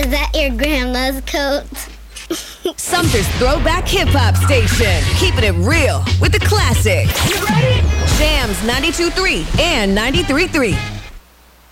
Was that your grandma's coat? Sumter's Throwback Hip Hop Station. Keeping it real with the classics. You ready? Jams 92.3 and 93.3.